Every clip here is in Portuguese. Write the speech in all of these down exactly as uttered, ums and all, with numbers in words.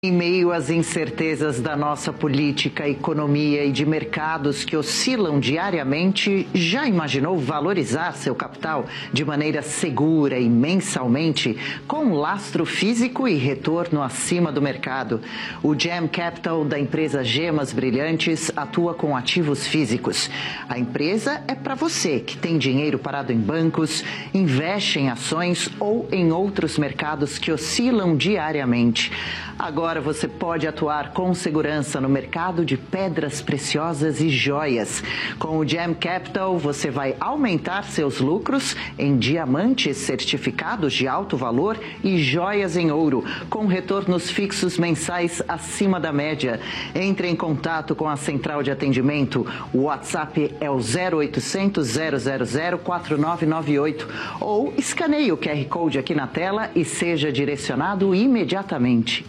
Em meio às incertezas da nossa política, economia e de mercados que oscilam diariamente, já imaginou valorizar seu capital de maneira segura e mensalmente, com lastro físico e retorno acima do mercado? O Gem Capital da empresa Gemas Brilhantes atua com ativos físicos. A empresa é para você que tem dinheiro parado em bancos, investe em ações ou em outros mercados que oscilam diariamente. Agora você pode atuar com segurança no mercado de pedras preciosas e joias. Com o Gem Capital, você vai aumentar seus lucros em diamantes certificados de alto valor e joias em ouro, com retornos fixos mensais acima da média. Entre em contato com a central de atendimento. O WhatsApp é o zero oitocentos, zero zero zero, quatro nove nove oito ou escaneie o Q R Code aqui na tela e seja direcionado imediatamente.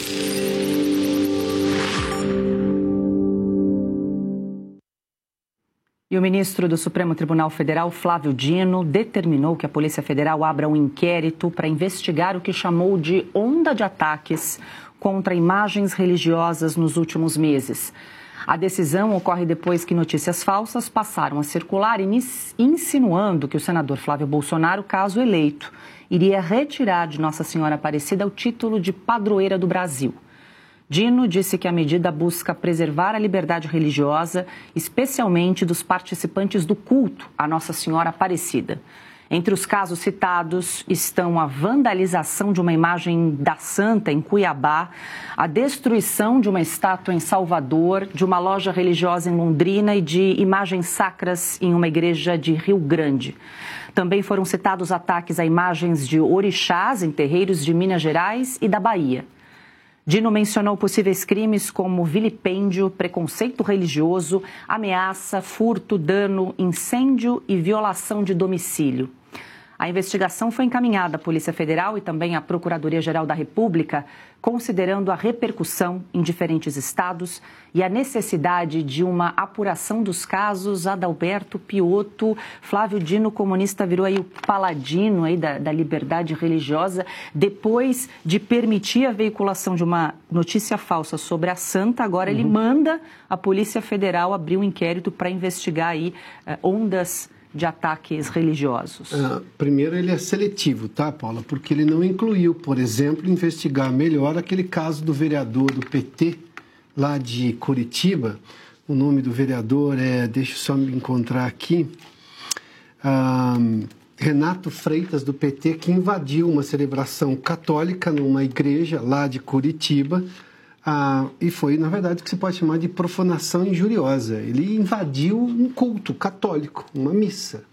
E o ministro do Supremo Tribunal Federal, Flávio Dino, determinou que a Polícia Federal abra um inquérito para investigar o que chamou de onda de ataques contra imagens religiosas nos últimos meses. A decisão ocorre depois que notícias falsas passaram a circular, insinuando que o senador Flávio Bolsonaro, caso eleito, iria retirar de Nossa Senhora Aparecida o título de padroeira do Brasil. Dino disse que a medida busca preservar a liberdade religiosa, especialmente dos participantes do culto à Nossa Senhora Aparecida. Entre os casos citados estão a vandalização de uma imagem da santa em Cuiabá, a destruição de uma estátua em Salvador, de uma loja religiosa em Londrina e de imagens sacras em uma igreja de Rio Grande. Também foram citados ataques a imagens de orixás em terreiros de Minas Gerais e da Bahia. Dino mencionou possíveis crimes como vilipêndio, preconceito religioso, ameaça, furto, dano, incêndio e violação de domicílio. A investigação foi encaminhada à Polícia Federal e também à Procuradoria-Geral da República, considerando a repercussão em diferentes estados e a necessidade de uma apuração dos casos. Adalberto Piotto, Flávio Dino, comunista, virou aí o paladino aí da, da liberdade religiosa, depois de permitir a veiculação de uma notícia falsa sobre a santa. Agora uhum. ele manda a Polícia Federal abrir um inquérito para investigar aí uh, ondas de ataques religiosos. Uh, primeiro, ele é seletivo, tá, Paula? Porque ele não incluiu, por exemplo, investigar melhor aquele caso do vereador do P T, lá de Curitiba. O nome do vereador é, deixa eu só me encontrar aqui, uh, Renato Freitas, do P T, que invadiu uma celebração católica numa igreja lá de Curitiba. Ah, e foi, na verdade, o que se pode chamar de profanação injuriosa. Ele invadiu um culto católico, uma missa.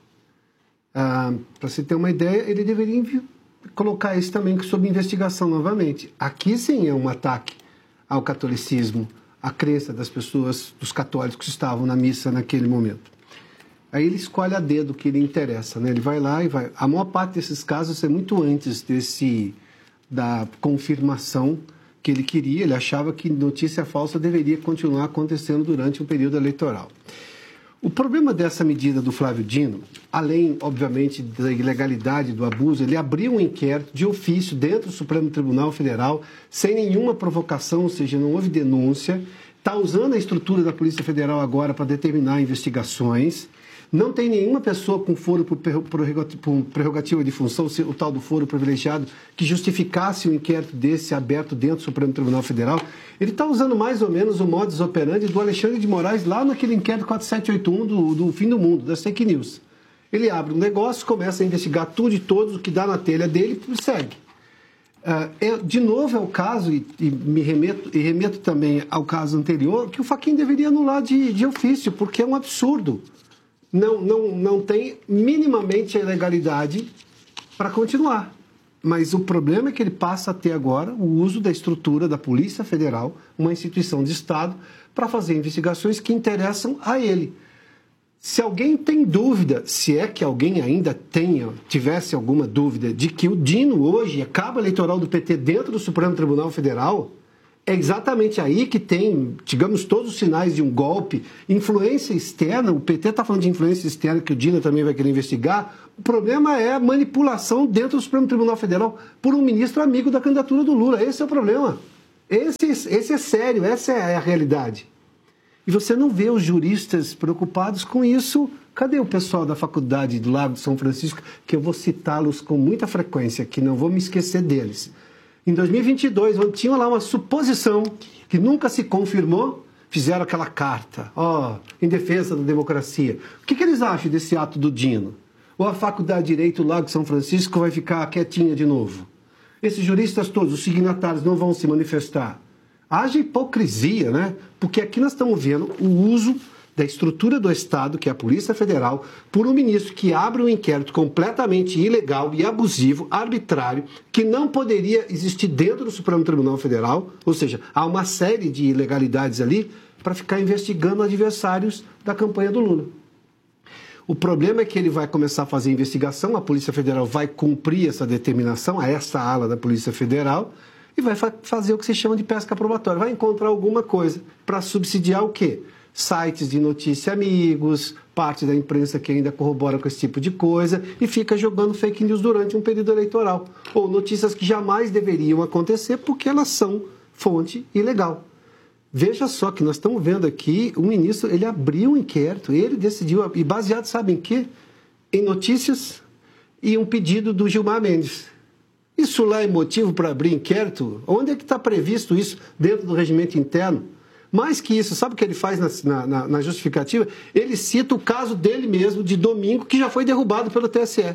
Ah, para você ter uma ideia, ele deveria colocar isso também sob investigação novamente. Aqui, sim, é um ataque ao catolicismo, à crença das pessoas, dos católicos que estavam na missa naquele momento. Aí ele escolhe a dedo o que lhe interessa, né? Ele vai lá e vai... A maior parte desses casos é muito antes desse, da confirmação que ele queria, ele achava que notícia falsa deveria continuar acontecendo durante o período eleitoral. O problema dessa medida do Flávio Dino, além, obviamente, da ilegalidade, do abuso, ele abriu um inquérito de ofício dentro do Supremo Tribunal Federal, sem nenhuma provocação, ou seja, não houve denúncia, está usando a estrutura da Polícia Federal agora para determinar investigações. Não tem nenhuma pessoa com foro por prerrogativa de função, o tal do foro privilegiado, que justificasse um inquérito desse aberto dentro do Supremo Tribunal Federal. Ele está usando mais ou menos o modus operandi do Alexandre de Moraes lá naquele inquérito quatro sete oito um do, do fim do mundo, das fake news. Ele abre um negócio, começa a investigar tudo e todos, o que dá na telha dele e segue. Uh, é, de novo é o caso, e, e me remeto, e remeto também ao caso anterior, que o Fachin deveria anular de, de ofício, porque é um absurdo. Não, não, não tem minimamente a legalidade para continuar. Mas o problema é que ele passa a ter agora o uso da estrutura da Polícia Federal, uma instituição de Estado, para fazer investigações que interessam a ele. Se alguém tem dúvida, se é que alguém ainda tenha, tivesse alguma dúvida de que o Dino hoje é cabo eleitoral do P T dentro do Supremo Tribunal Federal, é exatamente aí que tem, digamos, todos os sinais de um golpe, influência externa. O P T está falando de influência externa, que o Dino também vai querer investigar. O problema é a manipulação dentro do Supremo Tribunal Federal por um ministro amigo da candidatura do Lula. Esse é o problema. Esse, esse é sério, essa é a realidade. E você não vê os juristas preocupados com isso. Cadê o pessoal da faculdade do Lago de São Francisco, que eu vou citá-los com muita frequência, que não vou me esquecer deles. Em dois mil e vinte e dois, onde tinha lá uma suposição que nunca se confirmou, fizeram aquela carta, ó, em defesa da democracia. O que, que eles acham desse ato do Dino? Ou a faculdade de Direito do Lago de São Francisco vai ficar quietinha de novo? Esses juristas todos, os signatários, não vão se manifestar. Haja hipocrisia, né? Porque aqui nós estamos vendo o uso da estrutura do Estado, que é a Polícia Federal, por um ministro que abre um inquérito completamente ilegal e abusivo, arbitrário, que não poderia existir dentro do Supremo Tribunal Federal, ou seja, há uma série de ilegalidades ali para ficar investigando adversários da campanha do Lula. O problema é que ele vai começar a fazer investigação, a Polícia Federal vai cumprir essa determinação, a essa ala da Polícia Federal, e vai fa- fazer o que se chama de pesca probatória. Vai encontrar alguma coisa para subsidiar o quê? Sites de notícia amigos, parte da imprensa que ainda corrobora com esse tipo de coisa e fica jogando fake news durante um período eleitoral. Ou notícias que jamais deveriam acontecer porque elas são fonte ilegal. Veja só que nós estamos vendo aqui, o ministro, ele abriu um inquérito, ele decidiu, e baseado, sabe em quê? Em notícias e um pedido do Gilmar Mendes. Isso lá é motivo para abrir inquérito? Onde é que está previsto isso dentro do regimento interno? Mais que isso, sabe o que ele faz na, na, na justificativa? Ele cita o caso dele mesmo, de domingo, que já foi derrubado pelo T S E.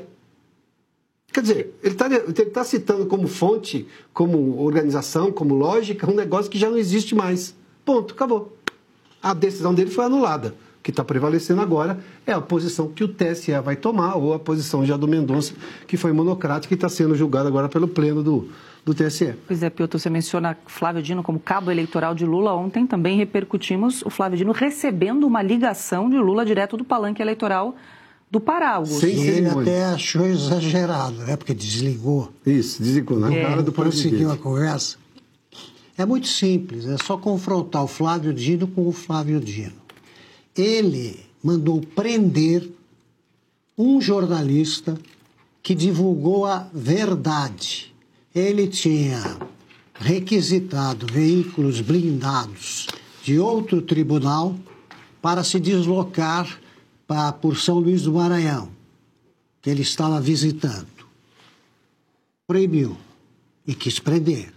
Quer dizer, ele está ele tá citando como fonte, como organização, como lógica, um negócio que já não existe mais. Ponto, acabou. A decisão dele foi anulada. O que está prevalecendo agora é a posição que o T S E vai tomar, ou a posição já do Mendonça, que foi monocrática e está sendo julgada agora pelo pleno do, do T S E. Pois é, Piotr, você menciona Flávio Dino como cabo eleitoral de Lula. Ontem também repercutimos o Flávio Dino recebendo uma ligação de Lula direto do palanque eleitoral do Pará, Augusto. Sim, ele até achou exagerado, né? Porque desligou. Isso, desligou na é, cara do prosseguiu a conversa. É muito simples, é só confrontar o Flávio Dino com o Flávio Dino. Ele mandou prender um jornalista que divulgou a verdade. Ele tinha requisitado veículos blindados de outro tribunal para se deslocar para, por São Luís do Maranhão, que ele estava visitando. Proibiu e quis prender.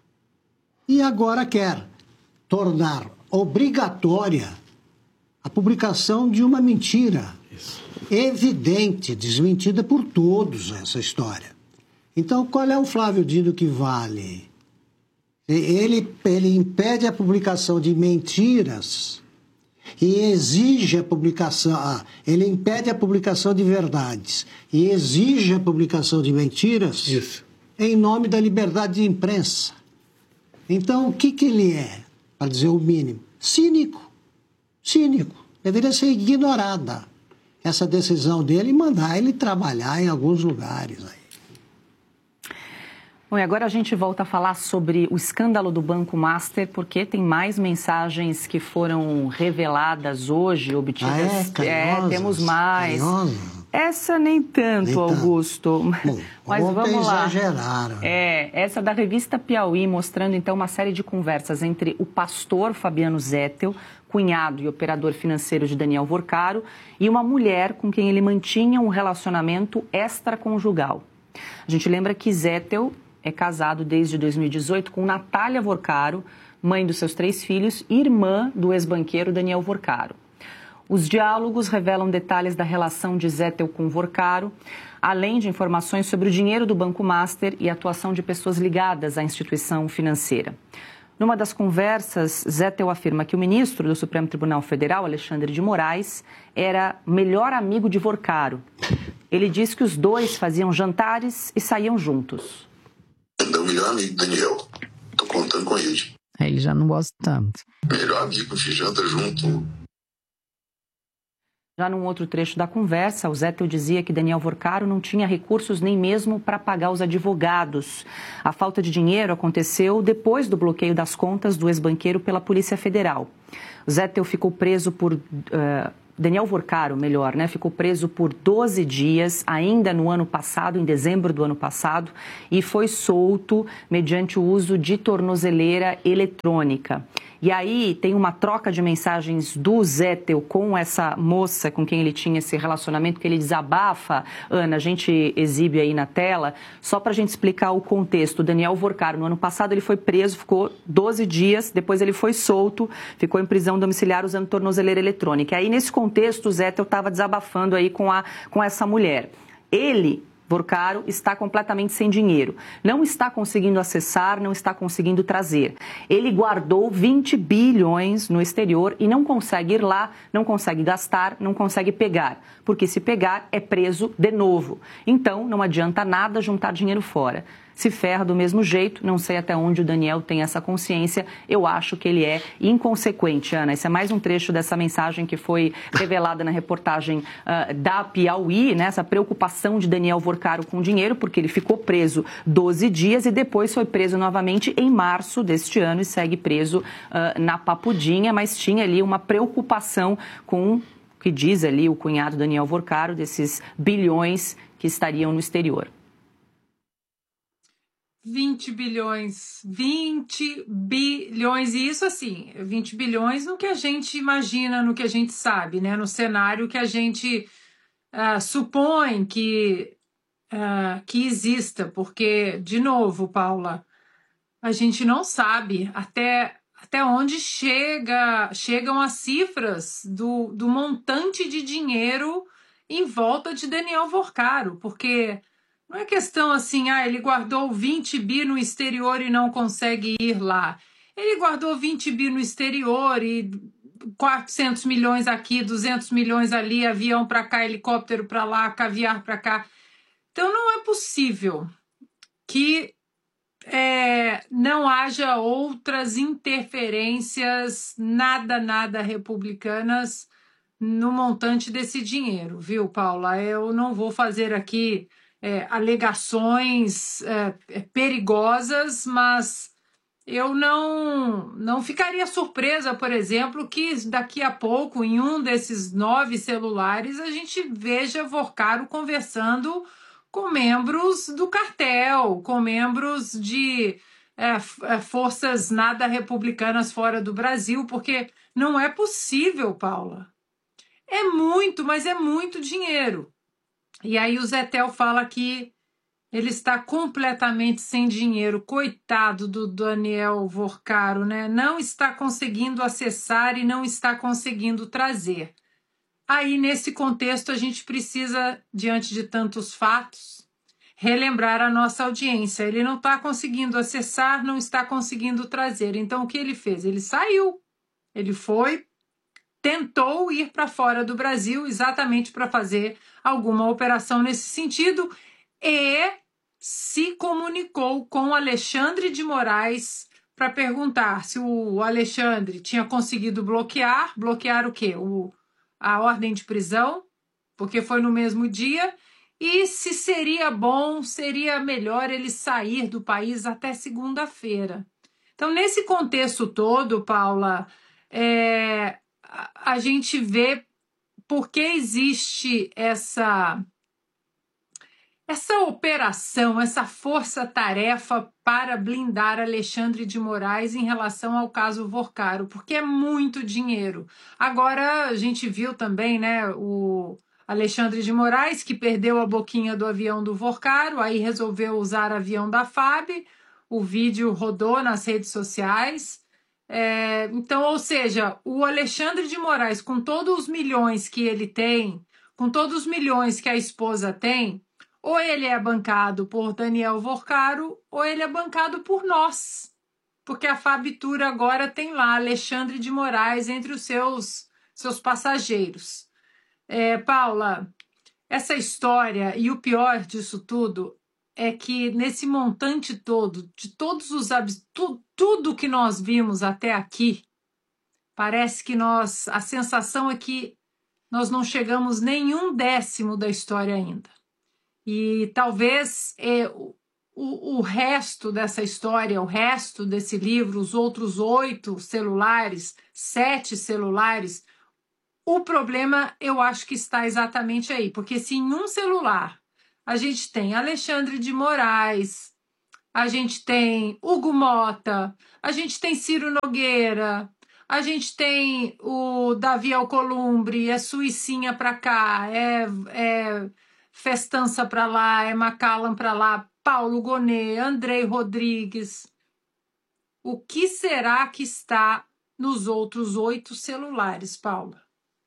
E agora quer tornar obrigatória a publicação de uma mentira. Isso. Evidente, desmentida por todos essa história. Então, qual é o Flávio Dino que vale? Ele, ele impede a publicação de mentiras e exige a publicação... Ah, ele impede a publicação de verdades e exige a publicação de mentiras. Isso. Em nome da liberdade de imprensa. Então, o que, que ele é, para dizer o mínimo? Cínico. Cínico. Deveria ser ignorada essa decisão dele e mandar ele trabalhar em alguns lugares aí. Bom, e agora a gente volta a falar sobre o escândalo do Banco Master, porque tem mais mensagens que foram reveladas hoje, obtidas. Ah, é? É, temos mais. Carinhosa. Essa nem tanto, nem Augusto. Bom, mas vamos lá. Exageraram. É, essa da revista Piauí, mostrando então uma série de conversas entre o pastor Fabiano Zettel, cunhado e operador financeiro de Daniel Vorcaro, e uma mulher com quem ele mantinha um relacionamento extraconjugal. A gente lembra que Zettel é casado desde dois mil e dezoito com Natália Vorcaro, mãe dos seus três filhos e irmã do ex-banqueiro Daniel Vorcaro. Os diálogos revelam detalhes da relação de Zettel com Vorcaro, além de informações sobre o dinheiro do Banco Master e a atuação de pessoas ligadas à instituição financeira. Numa das conversas, Zettel afirma que o ministro do Supremo Tribunal Federal, Alexandre de Moraes, era melhor amigo de Vorcaro. Ele diz que os dois faziam jantares e saíam juntos. Meu melhor amigo, Daniel. Tô contando com ele. É, ele já não gosta tanto. Melhor amigo, fiz janta junto. Já num outro trecho da conversa, o Zettel dizia que Daniel Vorcaro não tinha recursos nem mesmo para pagar os advogados. A falta de dinheiro aconteceu depois do bloqueio das contas do ex-banqueiro pela Polícia Federal. O Zettel ficou preso por... Uh, Daniel Vorcaro, melhor, né, ficou preso por doze dias, ainda no ano passado, em dezembro do ano passado, e foi solto mediante o uso de tornozeleira eletrônica. E aí tem uma troca de mensagens do Zettel com essa moça com quem ele tinha esse relacionamento, que ele desabafa. Ana, a gente exibe aí na tela, só para a gente explicar o contexto. O Daniel Vorcaro, no ano passado, ele foi preso, ficou doze dias, depois ele foi solto, ficou em prisão domiciliar usando tornozeleira eletrônica. E aí, nesse contexto, o Zettel estava desabafando aí com, a, com essa mulher. Ele... Vorcaro está completamente sem dinheiro, não está conseguindo acessar, não está conseguindo trazer. Ele guardou vinte bilhões no exterior e não consegue ir lá, não consegue gastar, não consegue pegar, porque se pegar é preso de novo. Então não adianta nada juntar dinheiro fora. Se ferra do mesmo jeito, não sei até onde o Daniel tem essa consciência, eu acho que ele é inconsequente, Ana. Esse é mais um trecho dessa mensagem que foi revelada na reportagem uh, da Piauí, né? Essa preocupação de Daniel Vorcaro com dinheiro, porque ele ficou preso doze dias e depois foi preso novamente em março deste ano e segue preso uh, na Papudinha, mas tinha ali uma preocupação com o que diz ali o cunhado Daniel Vorcaro, desses bilhões que estariam no exterior. vinte bilhões, vinte bilhões, e isso assim, vinte bilhões no que a gente imagina, no que a gente sabe, né? No cenário que a gente uh, supõe que, uh, que exista, porque, de novo, Paula, a gente não sabe até, até onde chega, chegam as cifras do, do montante de dinheiro em volta de Daniel Vorcaro, porque... Não é questão assim, ah, ele guardou vinte bi no exterior e não consegue ir lá. Ele guardou vinte bi no exterior e quatrocentos milhões aqui, duzentos milhões ali, avião para cá, helicóptero para lá, caviar para cá. Então não é possível que é, não haja outras interferências, nada, nada republicanas no montante desse dinheiro, viu, Paula? Eu não vou fazer aqui... É, alegações é, perigosas, mas eu não, não ficaria surpresa, por exemplo, que daqui a pouco, em um desses nove celulares, a gente veja Vorcaro conversando com membros do cartel, com membros de é, forças nada republicanas fora do Brasil, porque não é possível, Paula. É muito, mas é muito dinheiro. E aí o Zettel fala que ele está completamente sem dinheiro. Coitado do Daniel Vorcaro, né? Não está conseguindo acessar e não está conseguindo trazer. Aí, nesse contexto, a gente precisa, diante de tantos fatos, relembrar a nossa audiência. Ele não está conseguindo acessar, não está conseguindo trazer. Então, o que ele fez? Ele saiu. Ele foi... tentou ir para fora do Brasil exatamente para fazer alguma operação nesse sentido e se comunicou com Alexandre de Moraes para perguntar se o Alexandre tinha conseguido bloquear, bloquear o quê? O, a ordem de prisão, porque foi no mesmo dia, e se seria bom, seria melhor ele sair do país até segunda-feira. Então, nesse contexto todo, Paula, é... a gente vê por que existe essa, essa operação, essa força-tarefa para blindar Alexandre de Moraes em relação ao caso Vorcaro, porque é muito dinheiro. Agora, a gente viu também, né, o Alexandre de Moraes, que perdeu a boquinha do avião do Vorcaro, aí resolveu usar avião da F A B, o vídeo rodou nas redes sociais. É, então, ou seja, o Alexandre de Moraes, com todos os milhões que ele tem, com todos os milhões que a esposa tem, ou ele é bancado por Daniel Vorcaro, ou ele é bancado por nós. Porque a Fabitura agora tem lá Alexandre de Moraes entre os seus, seus passageiros. É, Paula, essa história, e o pior disso tudo, é que nesse montante todo, de todos os tu, tudo que nós vimos até aqui, parece que nós, a sensação é que nós não chegamos nem um décimo da história ainda. E talvez é, o, o resto dessa história, o resto desse livro, os outros oito celulares, sete celulares, o problema eu acho que está exatamente aí. Porque se em um celular a gente tem Alexandre de Moraes, a gente tem Hugo Mota, a gente tem Ciro Nogueira, a gente tem o Davi Alcolumbre, é Suicinha para cá, é, é Festança para lá, é Macallan para lá, Paulo Gonet, Andrei Rodrigues. O que será que está nos outros oito celulares, Paula?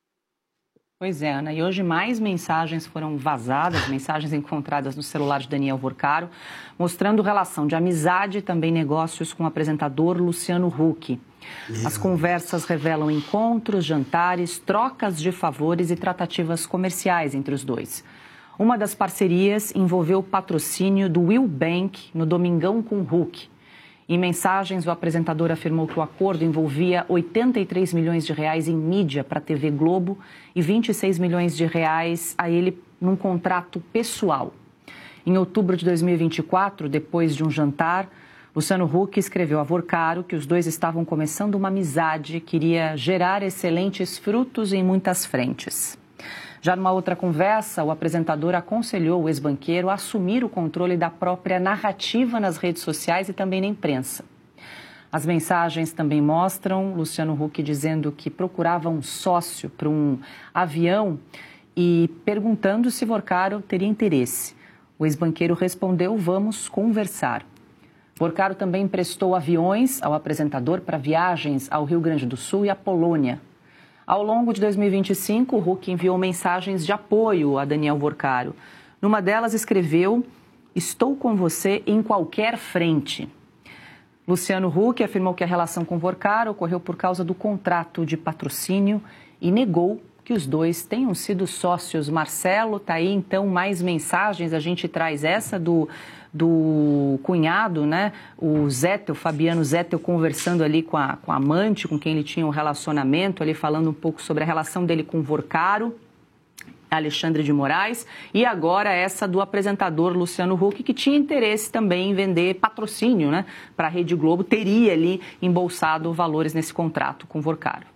Pois é, Ana, e hoje mais mensagens foram vazadas, mensagens encontradas no celular de Daniel Vorcaro, mostrando relação de amizade e também negócios com o apresentador Luciano Huck. As conversas revelam encontros, jantares, trocas de favores e tratativas comerciais entre os dois. Uma das parcerias envolveu o patrocínio do Will Bank no Domingão com Huck. Em mensagens, o apresentador afirmou que o acordo envolvia oitenta e três milhões de reais em mídia para a T V Globo e vinte e seis milhões de reais a ele num contrato pessoal. Em outubro de dois mil e vinte e quatro, depois de um jantar, Luciano Huck escreveu a Vorcaro que os dois estavam começando uma amizade que iria gerar excelentes frutos em muitas frentes. Já numa outra conversa, o apresentador aconselhou o ex-banqueiro a assumir o controle da própria narrativa nas redes sociais e também na imprensa. As mensagens também mostram Luciano Huck dizendo que procurava um sócio para um avião e perguntando se Vorcaro teria interesse. O ex-banqueiro respondeu: vamos conversar. Vorcaro também emprestou aviões ao apresentador para viagens ao Rio Grande do Sul e à Polônia. Ao longo de dois mil e vinte e cinco, o Huck enviou mensagens de apoio a Daniel Vorcaro. Numa delas escreveu: estou com você em qualquer frente. Luciano Huck afirmou que a relação com Vorcaro ocorreu por causa do contrato de patrocínio e negou que os dois tenham sido sócios. Marcelo, tá aí então mais mensagens, a gente traz essa do, do cunhado, né? O Zettel, Fabiano Zettel, conversando ali com a, com a amante, com quem ele tinha um relacionamento, ali falando um pouco sobre a relação dele com Vorcaro, Alexandre de Moraes, e agora essa do apresentador Luciano Huck, que tinha interesse também em vender patrocínio, né, para a Rede Globo, teria ali embolsado valores nesse contrato com Vorcaro.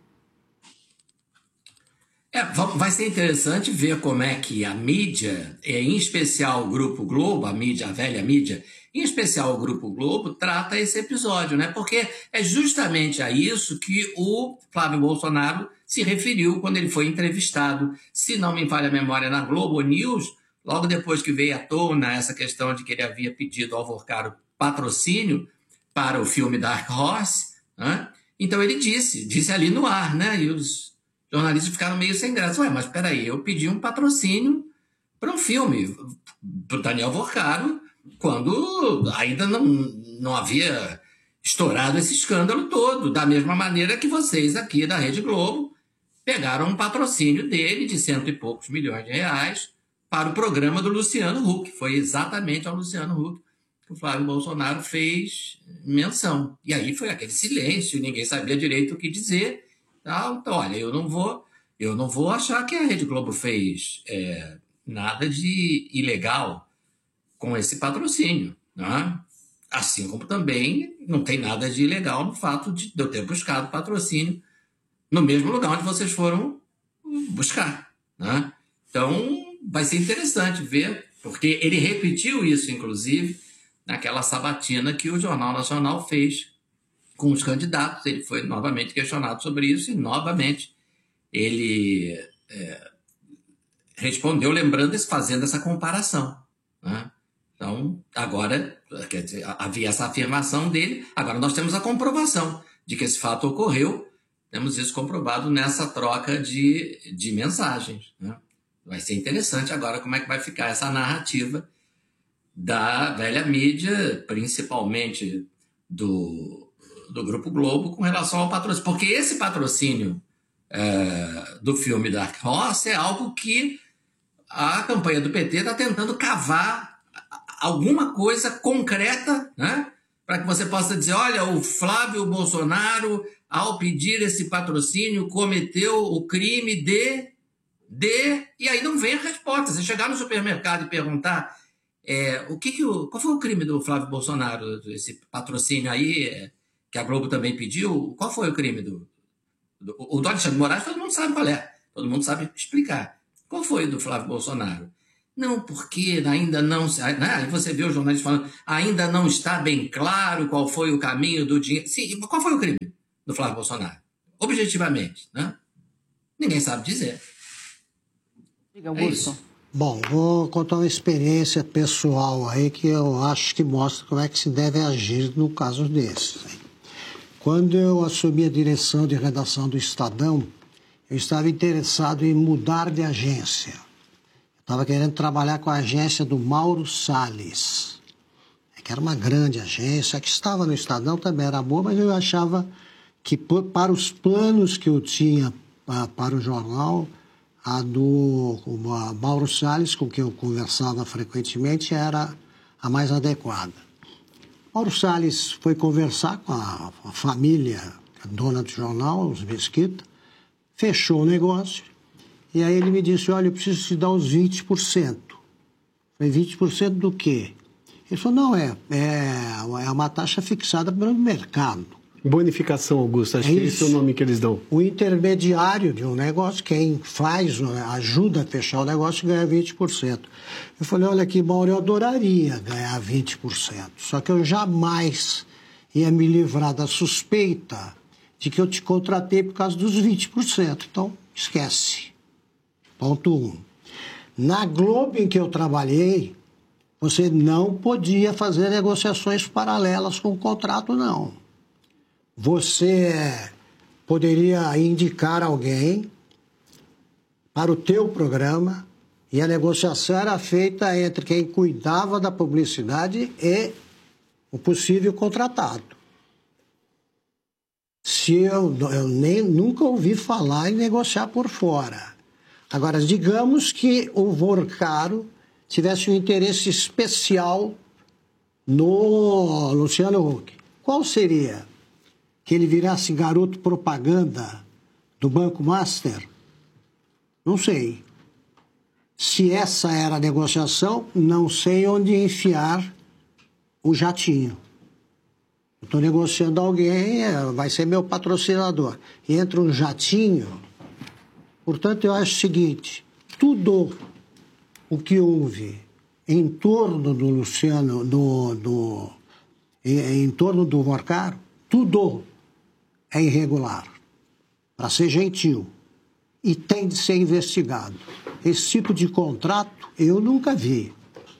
É, vai ser interessante ver como é que a mídia, em especial o Grupo Globo, a mídia, a velha mídia, em especial o Grupo Globo, trata esse episódio, né? Porque é justamente a isso que o Flávio Bolsonaro se referiu quando ele foi entrevistado, se não me falha a memória, na Globo News, logo depois que veio à tona essa questão de que ele havia pedido ao Vorcaro patrocínio para o filme Dark Horse, né? Então ele disse, disse ali no ar, né? E os jornalistas ficaram meio sem graça. Ué, mas peraí, eu pedi um patrocínio para um filme, para o Daniel Vorcaro, quando ainda não, não havia estourado esse escândalo todo, da mesma maneira que vocês aqui da Rede Globo pegaram um patrocínio dele de cento e poucos milhões de reais para o programa do Luciano Huck. Foi exatamente ao Luciano Huck que o Flávio Bolsonaro fez menção. E aí foi aquele silêncio, ninguém sabia direito o que dizer. Então, olha, eu não vou, eu não vou achar que a Rede Globo fez é, nada de ilegal com esse patrocínio, né? Assim como também não tem nada de ilegal no fato de eu ter buscado patrocínio no mesmo lugar onde vocês foram buscar, né? Então, vai ser interessante ver, porque ele repetiu isso, inclusive, naquela sabatina que o Jornal Nacional fez com os candidatos. Ele foi novamente questionado sobre isso e, novamente, ele é, respondeu, lembrando, fazendo essa comparação, né? Então, agora, quer dizer, havia essa afirmação dele, agora nós temos a comprovação de que esse fato ocorreu, temos isso comprovado nessa troca de, de mensagens, né? Vai ser interessante agora como é que vai ficar essa narrativa da velha mídia, principalmente do do Grupo Globo, com relação ao patrocínio. Porque esse patrocínio é, do filme Dark Horse é algo que a campanha do P T está tentando cavar alguma coisa concreta, né? Para que você possa dizer, olha, o Flávio Bolsonaro, ao pedir esse patrocínio, cometeu o crime de dê, e aí não vem a resposta. Você chegar no supermercado e perguntar é, o que que o, qual foi o crime do Flávio Bolsonaro, esse patrocínio aí, é, que a Globo também pediu, qual foi o crime do... do o do Alexandre de Moraes todo mundo sabe qual é, todo mundo sabe explicar. Qual foi o do Flávio Bolsonaro? Não, porque ainda não... Né? Aí você vê o jornalista falando, ainda não está bem claro qual foi o caminho do dinheiro. Sim, qual foi o crime do Flávio Bolsonaro? Objetivamente, né? Ninguém sabe dizer. Diga, Augusto. É Bom, vou contar uma experiência pessoal aí que eu acho que mostra como é que se deve agir no caso desses. Quando eu assumi a direção de redação do Estadão, eu estava interessado em mudar de agência. Eu estava querendo trabalhar com a agência do Mauro Salles, que era uma grande agência, que estava no Estadão, também era boa, mas eu achava que para os planos que eu tinha para o jornal, a do a Mauro Salles, com quem eu conversava frequentemente, era a mais adequada. Mauro Salles foi conversar com a, a família, a dona do jornal, os Mesquita, fechou o negócio, e aí ele me disse, olha, eu preciso te dar os vinte por cento. Eu falei, vinte por cento do quê? Ele falou, não, é, é, é uma taxa fixada pelo mercado. Bonificação, Augusto, acho é que esse é o nome que eles dão. O intermediário de um negócio, quem faz, ajuda a fechar o negócio, ganha vinte por cento. Eu falei, olha aqui, Mauro, eu adoraria ganhar vinte por cento, só que eu jamais ia me livrar da suspeita de que eu te contratei por causa dos vinte por cento. Então, esquece. Ponto um. Na Globo em que eu trabalhei, você não podia fazer negociações paralelas com o contrato, não. Você poderia indicar alguém para o teu programa e a negociação era feita entre quem cuidava da publicidade e o possível contratado. Se eu, eu nem, nunca ouvi falar em negociar por fora. Agora, digamos que o Vorcaro tivesse um interesse especial no Luciano Huck. Qual seria? Que ele virasse garoto propaganda do Banco Master? Não sei. Se essa era a negociação, não sei onde enfiar o jatinho. Estou negociando alguém, vai ser meu patrocinador. Entra um jatinho. Portanto, eu acho o seguinte, tudo o que houve em torno do Luciano, do, do, em, em torno do Vorcaro, tudo é irregular, para ser gentil, e tem de ser investigado. Esse tipo de contrato eu nunca vi.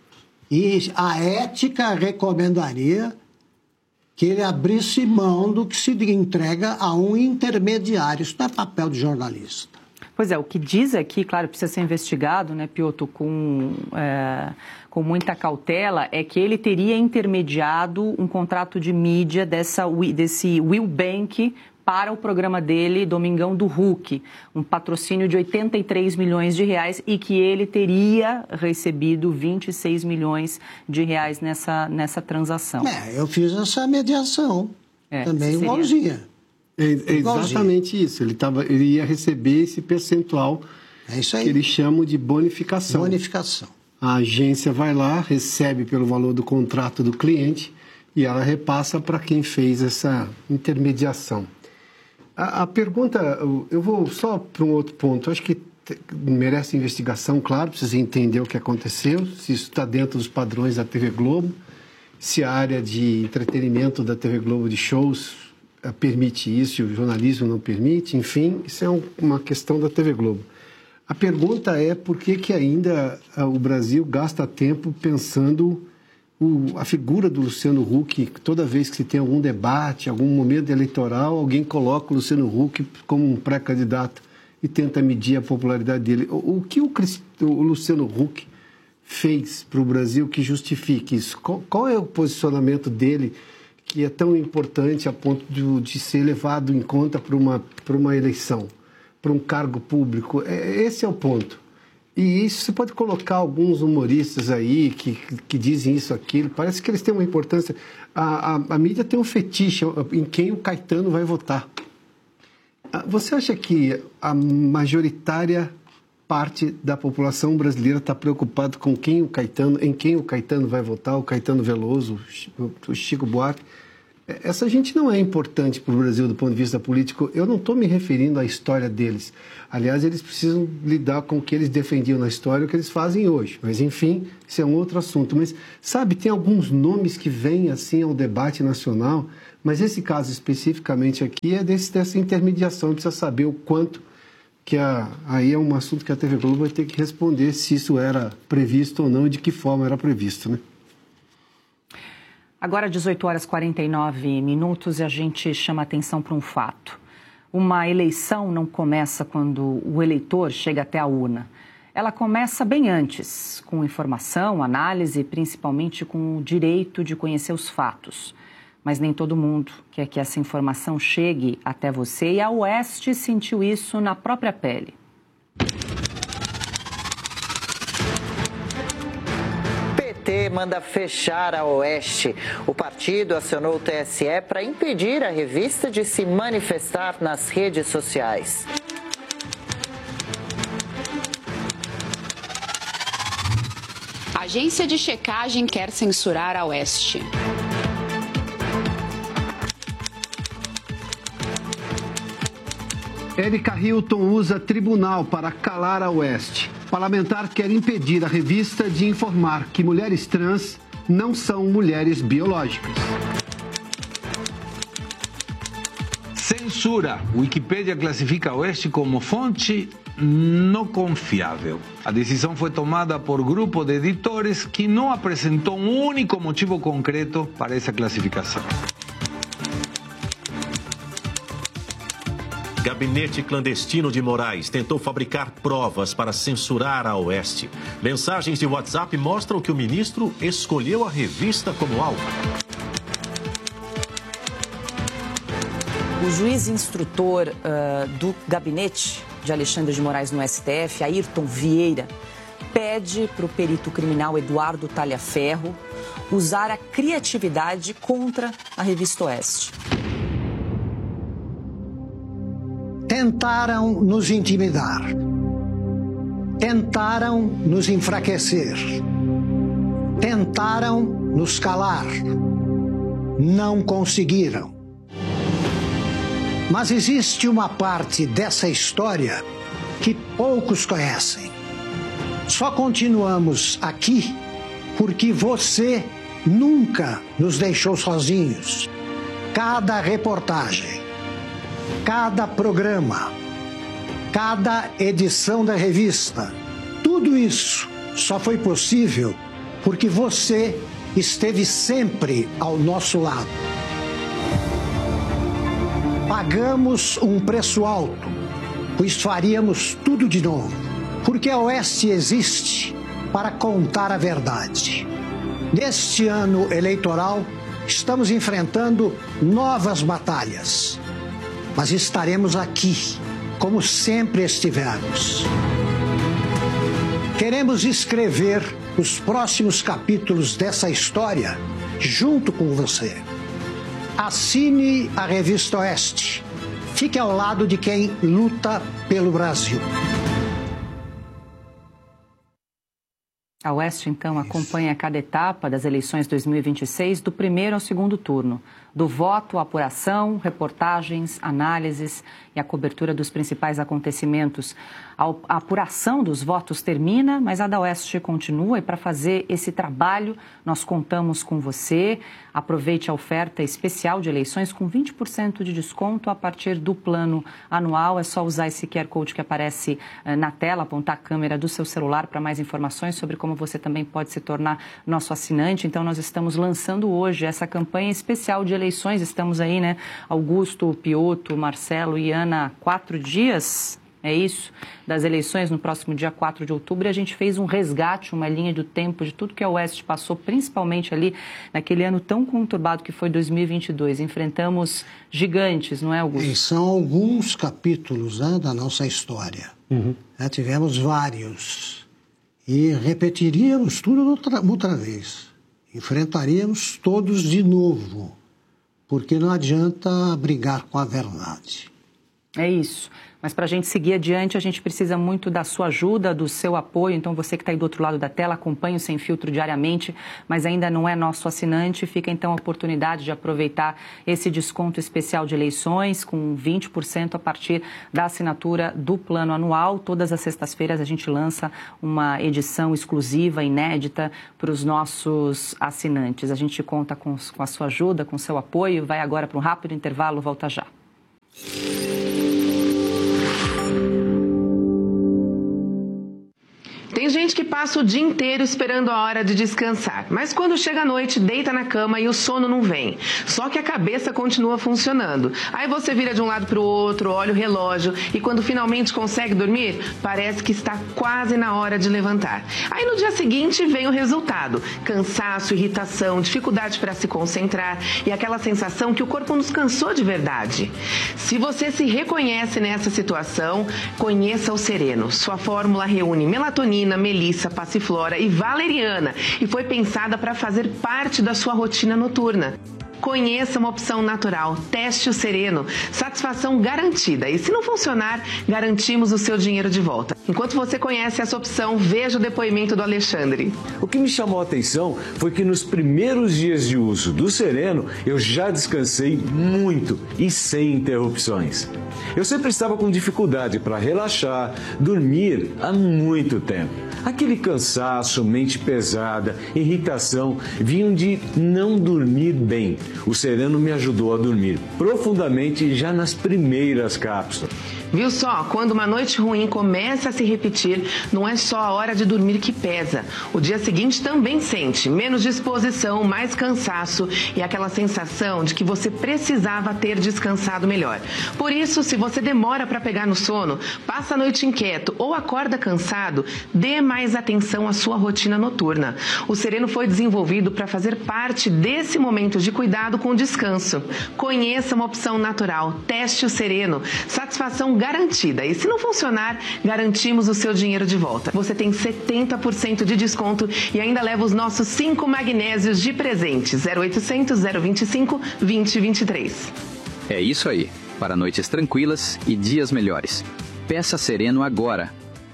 E a ética recomendaria que ele abrisse mão do que se entrega a um intermediário. Isso não é papel de jornalista. Pois é, o que diz aqui, claro, precisa ser investigado, né, Piotr, com, é, com muita cautela, é que ele teria intermediado um contrato de mídia dessa, desse Will Bank para o programa dele, Domingão do Huck, um patrocínio de oitenta e três milhões de reais e que ele teria recebido vinte e seis milhões de reais nessa, nessa transação. É, eu fiz essa mediação, é, também seria... igualzinha. É, é exatamente isso, ele, tava, ele ia receber esse percentual é isso aí. Que eles chamam de bonificação. Bonificação. A agência vai lá, recebe pelo valor do contrato do cliente e ela repassa para quem fez essa intermediação. A, a pergunta, eu vou só para um outro ponto, acho que merece investigação, claro, precisa entender o que aconteceu, se isso está dentro dos padrões da T V Globo, se a área de entretenimento da T V Globo de shows permite isso e o jornalismo não permite, enfim, isso é um, uma questão da T V Globo. A pergunta é por que que ainda o Brasil gasta tempo pensando o, a figura do Luciano Huck, toda vez que se tem algum debate, algum momento eleitoral, alguém coloca o Luciano Huck como um pré-candidato e tenta medir a popularidade dele. O, o que o, o Luciano Huck fez para o Brasil que justifique isso? Qual, qual é o posicionamento dele que é tão importante a ponto de, de ser levado em conta para uma, para uma eleição, para um cargo público? É, esse é o ponto. E isso você pode colocar alguns humoristas aí que, que dizem isso, aquilo, parece que eles têm uma importância. A, a, a mídia tem um fetiche em quem o Caetano vai votar. Você acha que a majoritária parte da população brasileira está preocupada com quem o Caetano, em quem o Caetano vai votar, o Caetano Veloso, o Chico Buarque. Essa gente não é importante para o Brasil do ponto de vista político. Eu não estou me referindo à história deles. Aliás, eles precisam lidar com o que eles defendiam na história e o que eles fazem hoje. Mas, enfim, isso é um outro assunto. Mas, sabe, tem alguns nomes que vêm assim ao debate nacional, mas esse caso especificamente aqui é desse, dessa intermediação. Precisa saber o quanto que a, aí é um assunto que a T V Globo vai ter que responder se isso era previsto ou não e de que forma era previsto, né? Agora, dezoito horas e quarenta e nove minutos, e a gente chama a atenção para um fato. Uma eleição não começa quando o eleitor chega até a urna. Ela começa bem antes, com informação, análise e principalmente com o direito de conhecer os fatos. Mas nem todo mundo quer que essa informação chegue até você, e a Oeste sentiu isso na própria pele. O P T manda fechar a Oeste. O partido acionou o T S E para impedir a revista de se manifestar nas redes sociais. A agência de checagem quer censurar a Oeste. Érica Hilton usa tribunal para calar a Oeste. Parlamentar quer impedir a revista de informar que mulheres trans não são mulheres biológicas. Censura. Wikipédia classifica a Oeste como fonte não confiável. A decisão foi tomada por grupo de editores que não apresentou um único motivo concreto para essa classificação. Gabinete clandestino de Moraes tentou fabricar provas para censurar a Oeste. Mensagens de WhatsApp mostram que o ministro escolheu a revista como alvo. O juiz instrutor uh, do gabinete de Alexandre de Moraes no S T F, Ayrton Vieira, pede para o perito criminal Eduardo Talhaferro usar a criatividade contra a revista Oeste. Tentaram nos intimidar, tentaram nos enfraquecer, tentaram nos calar, não conseguiram. Mas existe uma parte dessa história que poucos conhecem. Só continuamos aqui porque você nunca nos deixou sozinhos. Cada reportagem, cada programa, cada edição da revista, tudo isso só foi possível porque você esteve sempre ao nosso lado. Pagamos um preço alto, pois faríamos tudo de novo, porque a Oeste existe para contar a verdade. Neste ano eleitoral, estamos enfrentando novas batalhas. Mas estaremos aqui, como sempre estivemos. Queremos escrever os próximos capítulos dessa história junto com você. Assine a revista Oeste. Fique ao lado de quem luta pelo Brasil. A Oeste, então, acompanha cada etapa das eleições dois mil e vinte e seis, do primeiro ao segundo turno. Do voto à apuração, reportagens, análises e a cobertura dos principais acontecimentos. A apuração dos votos termina, mas a da Oeste continua, e para fazer esse trabalho nós contamos com você. Aproveite a oferta especial de eleições com vinte por cento de desconto a partir do plano anual. É só usar esse Q R Code que aparece na tela, apontar a câmera do seu celular para mais informações sobre como você também pode se tornar nosso assinante. Então nós estamos lançando hoje essa campanha especial de eleições. Estamos aí, né, Augusto, Pioto, Marcelo e Ana, quatro dias, é isso, das eleições no próximo dia quatro de outubro. E a gente fez um resgate, uma linha do tempo de tudo que a Oeste passou, principalmente ali naquele ano tão conturbado que foi dois mil e vinte e dois. Enfrentamos gigantes, não é, Augusto? E são alguns capítulos, né, da nossa história. Uhum. É, tivemos vários. E repetiríamos tudo outra, outra vez. Enfrentaríamos todos de novo. Porque não adianta brigar com a verdade. É isso. Mas para a gente seguir adiante, a gente precisa muito da sua ajuda, do seu apoio. Então, você que está aí do outro lado da tela, acompanhe o Sem Filtro diariamente, mas ainda não é nosso assinante. Fica, então, a oportunidade de aproveitar esse desconto especial de eleições, com vinte por cento a partir da assinatura do plano anual. Todas as sextas-feiras a gente lança uma edição exclusiva, inédita, para os nossos assinantes. A gente conta com, com a sua ajuda, com o seu apoio. Vai agora para um rápido intervalo, volta já. Tem gente que passa o dia inteiro esperando a hora de descansar, mas quando chega a noite, deita na cama e o sono não vem. Só que a cabeça continua funcionando. Aí você vira de um lado para o outro, olha o relógio e quando finalmente consegue dormir, parece que está quase na hora de levantar. Aí no dia seguinte vem o resultado: cansaço, irritação, dificuldade para se concentrar e aquela sensação que o corpo nos cansou de verdade. Se você se reconhece nessa situação, conheça o Sereno. Sua fórmula reúne melatonina, melissa, passiflora e valeriana e foi pensada para fazer parte da sua rotina noturna. Conheça uma opção natural, teste o Sereno, satisfação garantida. E se não funcionar, garantimos o seu dinheiro de volta. Enquanto você conhece essa opção, veja o depoimento do Alexandre. O que me chamou a atenção foi que nos primeiros dias de uso do Sereno, eu já descansei muito e sem interrupções. Eu sempre estava com dificuldade para relaxar, dormir há muito tempo. Aquele cansaço, mente pesada, irritação, vinham de não dormir bem. O Sereno me ajudou a dormir profundamente já nas primeiras cápsulas. Viu só? Quando uma noite ruim começa a se repetir, não é só a hora de dormir que pesa. O dia seguinte também sente menos disposição, mais cansaço e aquela sensação de que você precisava ter descansado melhor. Por isso, se você demora para pegar no sono, passa a noite inquieto ou acorda cansado, dê mais atenção à sua rotina noturna. O Sereno foi desenvolvido para fazer parte desse momento de cuidado com o descanso. Conheça uma opção natural, teste o Sereno, satisfação garantida. E se não funcionar, garantimos o seu dinheiro de volta. Você tem setenta por cento de desconto e ainda leva os nossos cinco magnésios de presente. zero oitocentos, zero vinte e cinco, vinte e vinte e três. É isso aí. Para noites tranquilas e dias melhores. Peça Sereno agora.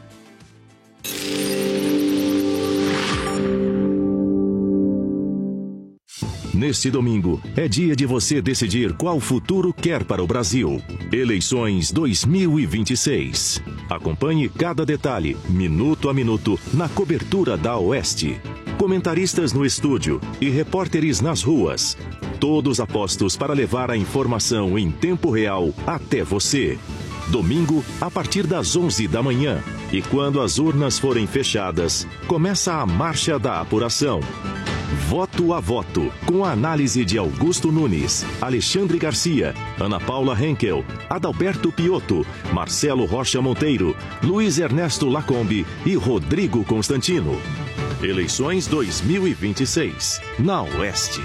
Neste domingo, é dia de você decidir qual futuro quer para o Brasil. Eleições dois mil e vinte e seis. Acompanhe cada detalhe, minuto a minuto, na cobertura da Oeste. Comentaristas no estúdio e repórteres nas ruas. Todos apostos para levar a informação em tempo real até você. Domingo, a partir das onze da manhã. E quando as urnas forem fechadas, começa a marcha da apuração. Voto a voto, com a análise de Augusto Nunes, Alexandre Garcia, Ana Paula Henkel, Adalberto Piotto, Marcelo Rocha Monteiro, Luiz Ernesto Lacombe e Rodrigo Constantino. Eleições dois mil e vinte e seis, na Oeste.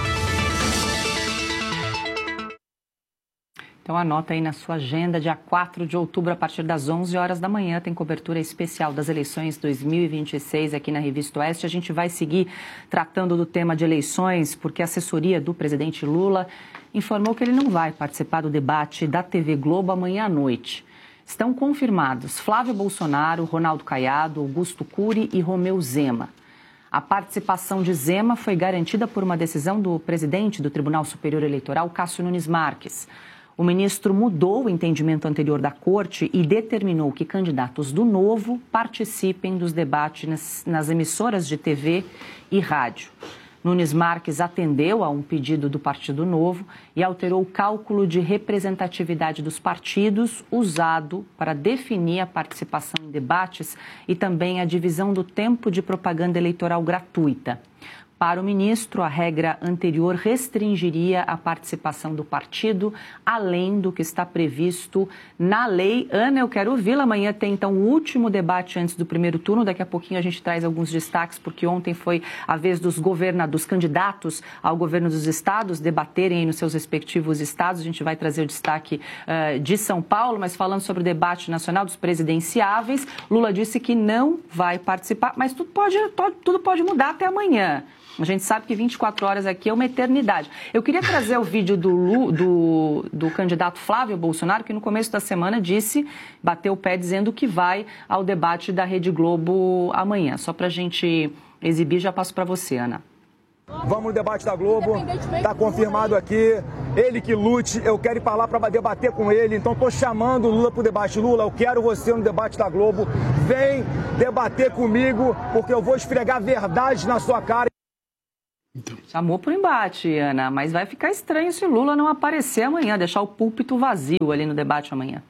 Então anota aí na sua agenda, dia quatro de outubro, a partir das onze horas da manhã, tem cobertura especial das eleições dois mil e vinte e seis aqui na Revista Oeste. A gente vai seguir tratando do tema de eleições, porque a assessoria do presidente Lula informou que ele não vai participar do debate da T V Globo amanhã à noite. Estão confirmados Flávio Bolsonaro, Ronaldo Caiado, Augusto Cury e Romeu Zema. A participação de Zema foi garantida por uma decisão do presidente do Tribunal Superior Eleitoral, Cássio Nunes Marques. O ministro mudou o entendimento anterior da Corte e determinou que candidatos do Novo participem dos debates nas, nas emissoras de T V e rádio. Nunes Marques atendeu a um pedido do Partido Novo e alterou o cálculo de representatividade dos partidos usado para definir a participação em debates e também a divisão do tempo de propaganda eleitoral gratuita. Para o ministro, a regra anterior restringiria a participação do partido, além do que está previsto na lei. Ana, eu quero ouvi-la. Amanhã tem, então, o último debate antes do primeiro turno. Daqui a pouquinho a gente traz alguns destaques, porque ontem foi a vez dos governadores, dos candidatos ao governo dos estados debaterem aí nos seus respectivos estados. A gente vai trazer o destaque uh, de São Paulo, mas falando sobre o debate nacional dos presidenciáveis, Lula disse que não vai participar, mas tudo pode, tudo pode mudar até amanhã. A gente sabe que vinte e quatro horas aqui é uma eternidade. Eu queria trazer o vídeo do, Lu, do, do candidato Flávio Bolsonaro, que no começo da semana disse, bateu o pé dizendo que vai ao debate da Rede Globo amanhã. Só para a gente exibir, já passo para você, Ana. Vamos no debate da Globo, está confirmado aqui, ele que lute, eu quero ir para lá para debater com ele, então estou chamando o Lula para o debate. Lula, eu quero você no debate da Globo, vem debater comigo, porque eu vou esfregar verdade na sua cara. Chamou para o embate, Ana, mas vai ficar estranho se Lula não aparecer amanhã, deixar o púlpito vazio ali no debate amanhã.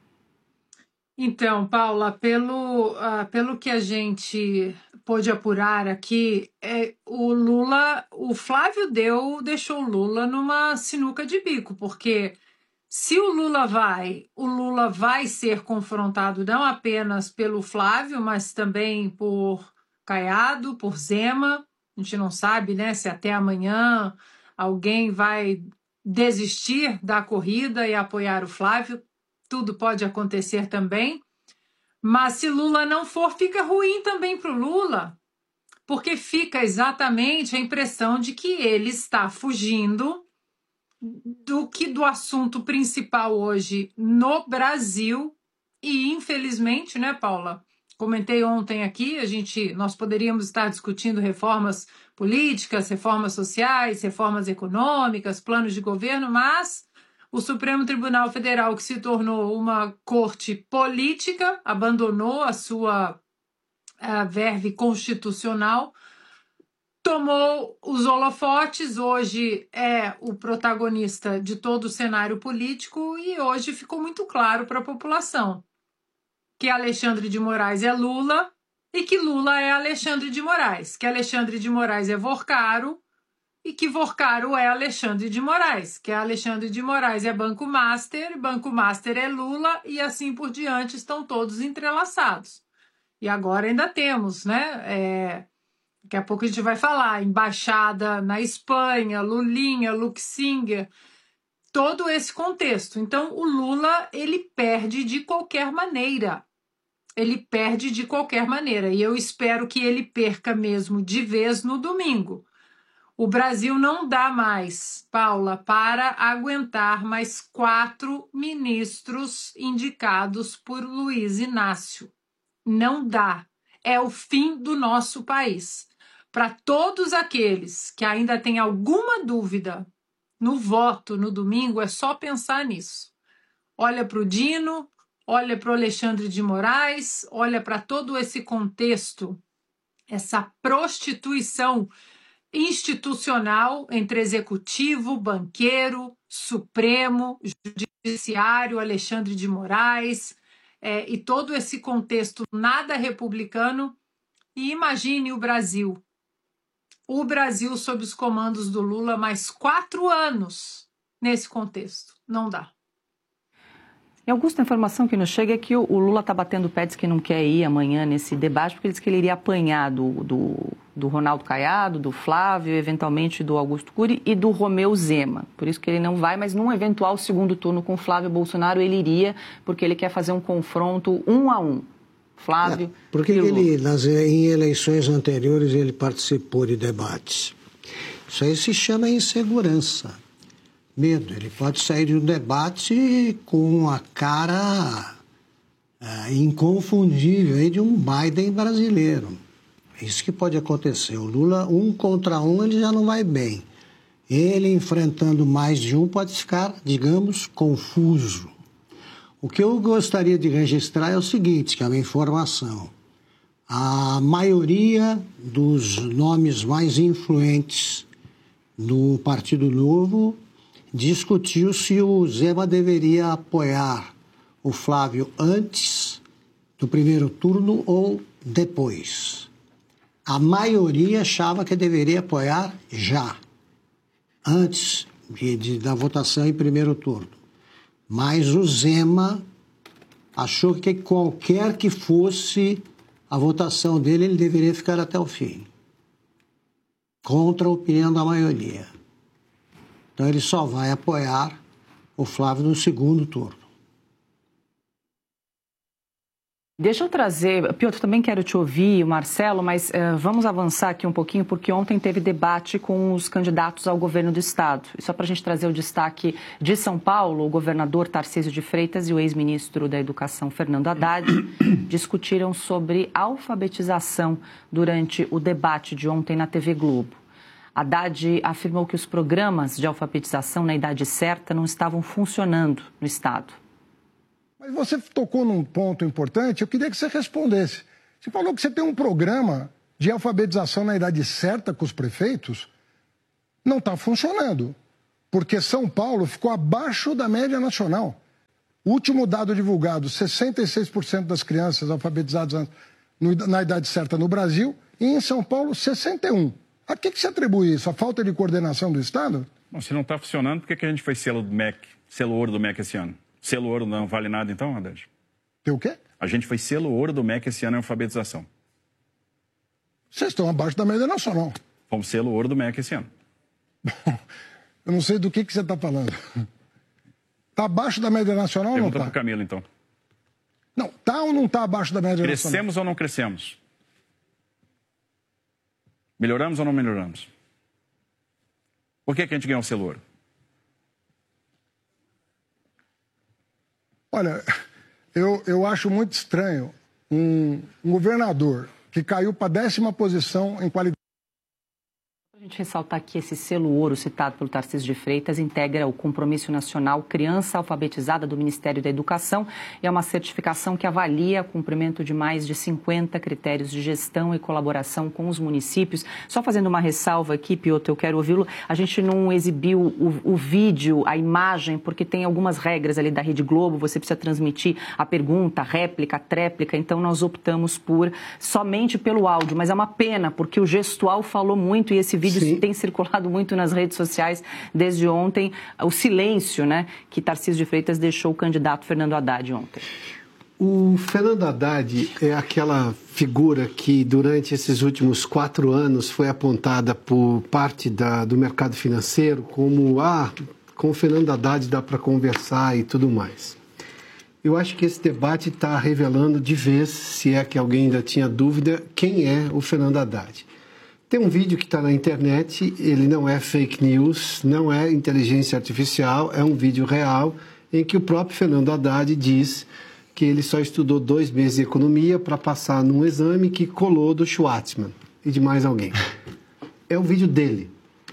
Então, Paula, pelo, uh, pelo que a gente pôde apurar aqui, é, o Lula, o Flávio deu, deixou o Lula numa sinuca de bico, porque se o Lula vai, o Lula vai ser confrontado não apenas pelo Flávio, mas também por Caiado, por Zema. A gente não sabe, né, se até amanhã alguém vai desistir da corrida e apoiar o Flávio. Tudo pode acontecer também, mas se Lula não for, fica ruim também para o Lula, porque fica exatamente a impressão de que ele está fugindo do que do assunto principal hoje no Brasil e, infelizmente, né, Paula? Comentei ontem aqui, a gente, nós poderíamos estar discutindo reformas políticas, reformas sociais, reformas econômicas, planos de governo, mas o Supremo Tribunal Federal, que se tornou uma corte política, abandonou a sua a verve constitucional, tomou os holofotes, hoje é o protagonista de todo o cenário político e hoje ficou muito claro para a população que Alexandre de Moraes é Lula e que Lula é Alexandre de Moraes, que Alexandre de Moraes é Vorcaro, e que Vorcaro é Alexandre de Moraes, que Alexandre de Moraes é Banco Master, Banco Master é Lula, e assim por diante, estão todos entrelaçados. E agora ainda temos, né? É, daqui a pouco a gente vai falar, embaixada na Espanha, Lulinha, Luxinger, todo esse contexto. Então, o Lula, ele perde de qualquer maneira. Ele perde de qualquer maneira, e eu espero que ele perca mesmo de vez no domingo. O Brasil não dá mais, Paula, para aguentar mais quatro ministros indicados por Luiz Inácio. Não dá. É o fim do nosso país. Para todos aqueles que ainda têm alguma dúvida no voto no domingo, é só pensar nisso. Olha para o Dino, olha para o Alexandre de Moraes, olha para todo esse contexto, essa prostituição institucional entre executivo, banqueiro, Supremo, Judiciário, Alexandre de Moraes, é, e todo esse contexto nada republicano. E imagine o Brasil. O Brasil sob os comandos do Lula mais quatro anos nesse contexto. Não dá. E, Augusto, a informação que nos chega é que o Lula está batendo o pé, diz que não quer ir amanhã nesse debate, porque ele disse que ele iria apanhar do, do, do Ronaldo Caiado, do Flávio, eventualmente do Augusto Cury e do Romeu Zema. Por isso que ele não vai, mas num eventual segundo turno com Flávio Bolsonaro ele iria, porque ele quer fazer um confronto um a um. Flávio é, porque e Lula. Ele, nas, em eleições anteriores, ele participou de debates. Isso aí se chama insegurança. Medo. Ele pode sair de um debate com a cara é, inconfundível aí de um Biden brasileiro. É isso que pode acontecer. O Lula, um contra um, ele já não vai bem. Ele enfrentando mais de um pode ficar, digamos, confuso. O que eu gostaria de registrar é o seguinte, que é uma informação. A maioria dos nomes mais influentes do Partido Novo discutiu se o Zema deveria apoiar o Flávio antes do primeiro turno ou depois. A maioria achava que deveria apoiar já, antes de, de, da votação em primeiro turno. Mas o Zema achou que qualquer que fosse a votação dele, ele deveria ficar até o fim, contra a opinião da maioria. Então, ele só vai apoiar o Flávio no segundo turno. Deixa eu trazer, Piotr, também quero te ouvir, Marcelo, mas uh, vamos avançar aqui um pouquinho, porque ontem teve debate com os candidatos ao governo do Estado. E só para a gente trazer o destaque de São Paulo, o governador Tarcísio de Freitas e o ex-ministro da Educação, Fernando Haddad, discutiram sobre alfabetização durante o debate de ontem na T V Globo. Haddad afirmou que os programas de alfabetização na idade certa não estavam funcionando no Estado. Mas você tocou num ponto importante, eu queria que você respondesse. Você falou que você tem um programa de alfabetização na idade certa com os prefeitos, não está funcionando, porque São Paulo ficou abaixo da média nacional. O último dado divulgado, sessenta e seis por cento das crianças alfabetizadas na idade certa no Brasil, e em São Paulo, sessenta e um por cento. A que, que se atribui isso? A falta de coordenação do Estado? Bom, se não está funcionando, por que, que a gente foi selo do M E C, selo ouro do M E C esse ano? Selo ouro não vale nada então, Haddad? Tem o quê? A gente foi selo ouro do M E C esse ano em alfabetização. Vocês estão abaixo da média nacional. Fomos selo ouro do M E C esse ano. Bom, eu não sei do que, que você está falando. Está abaixo da média nacional ou não está? Pergunta para o Camilo, então. Não, está ou não está abaixo da média crescemos nacional? Crescemos ou não crescemos? Melhoramos ou não melhoramos? Por que, que a gente ganhou o selo ouro? Olha, eu, eu acho muito estranho um, um governador que caiu para a décima posição em qualidade. A gente ressaltar que esse selo ouro citado pelo Tarcísio de Freitas integra o Compromisso Nacional Criança Alfabetizada do Ministério da Educação. É uma certificação que avalia o cumprimento de mais de cinquenta critérios de gestão e colaboração com os municípios. Só fazendo uma ressalva aqui, Piotr, eu quero ouvi-lo. A gente não exibiu o, o vídeo, a imagem, porque tem algumas regras ali da Rede Globo. Você precisa transmitir a pergunta, a réplica, a tréplica. Então, nós optamos por somente pelo áudio. Mas é uma pena, porque o gestual falou muito e esse vídeo Sim. tem circulado muito nas redes sociais desde ontem, o silêncio, né, que Tarcísio de Freitas deixou o candidato Fernando Haddad ontem. O Fernando Haddad é aquela figura que durante esses últimos quatro anos foi apontada por parte da, do mercado financeiro como, ah, com o Fernando Haddad dá para conversar e tudo mais. Eu acho que esse debate está revelando de vez, se é que alguém ainda tinha dúvida, quem é o Fernando Haddad. Tem um vídeo que está na internet, ele não é fake news, não é inteligência artificial, é um vídeo real em que o próprio Fernando Haddad diz que ele só estudou dois meses de economia para passar num exame que colou do Schwartzman e de mais alguém. É o vídeo dele.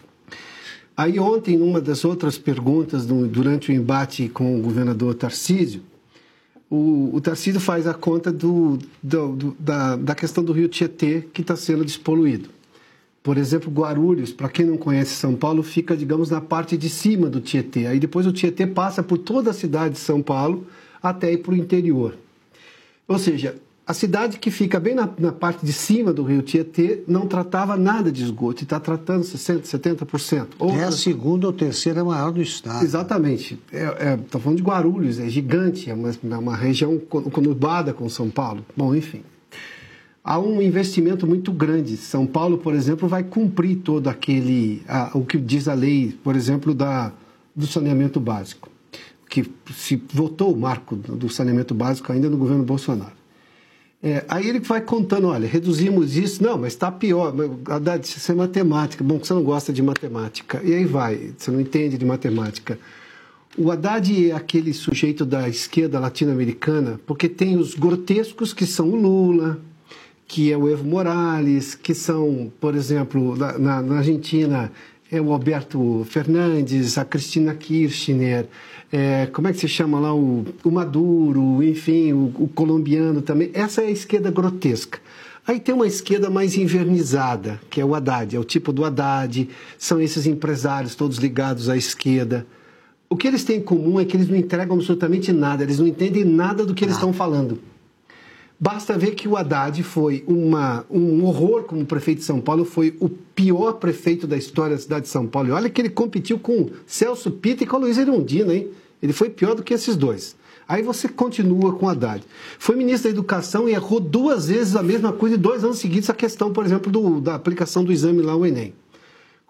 Aí ontem, numa das outras perguntas, durante o embate com o governador Tarcísio, o, o Tarcísio faz a conta do, do, do, da, da questão do rio Tietê que está sendo despoluído. Por exemplo, Guarulhos, para quem não conhece São Paulo, fica, digamos, na parte de cima do Tietê. Aí depois o Tietê passa por toda a cidade de São Paulo até ir para o interior. Ou seja, a cidade que fica bem na, na parte de cima do rio Tietê não tratava nada de esgoto e está tratando sessenta por cento, setenta por cento. Outra... É a segunda ou terceira maior do estado. Exatamente. Estou é, é, falando de Guarulhos, é gigante, é uma, uma região conurbada com São Paulo. Bom, enfim. Há um investimento muito grande. São Paulo, por exemplo, vai cumprir todo aquele, a, o que diz a lei, por exemplo, da, do saneamento básico, que se votou o marco do saneamento básico ainda no governo Bolsonaro. É, aí ele vai contando, olha, reduzimos isso, não, mas está pior, Haddad, isso é matemática, bom, você não gosta de matemática, e aí vai, você não entende de matemática. O Haddad é aquele sujeito da esquerda latino-americana, porque tem os grotescos que são o Lula, que é o Evo Morales, que são, por exemplo, na, na Argentina, é o Alberto Fernandes, a Cristina Kirchner, é, como é que se chama lá, o, o Maduro, enfim, o, o colombiano também. Essa é a esquerda grotesca. Aí tem uma esquerda mais invernizada, que é o Haddad, é o tipo do Haddad, são esses empresários todos ligados à esquerda. O que eles têm em comum é que eles não entregam absolutamente nada, eles não entendem nada do que eles estão falando. Basta ver que o Haddad foi uma, um horror como prefeito de São Paulo, foi o pior prefeito da história da cidade de São Paulo. E olha que ele competiu com Celso Pitta e com a Luiz Erundina, hein? Ele foi pior do que esses dois. Aí você continua com o Haddad. Foi ministro da Educação e errou duas vezes a mesma coisa em dois anos seguidos, a questão, por exemplo, do, da aplicação do exame lá, o Enem.